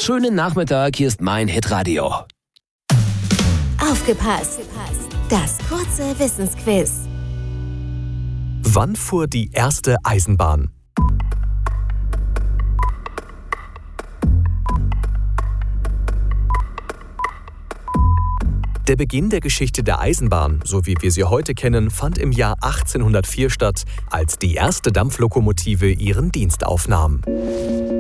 schönen Nachmittag, hier ist mein Hitradio. Aufgepasst! Das kurze Wissensquiz. Wann fuhr die erste Eisenbahn? Der Beginn der Geschichte der Eisenbahn, so wie wir sie heute kennen, fand im Jahr 1804 statt, als die erste Dampflokomotive ihren Dienst aufnahm.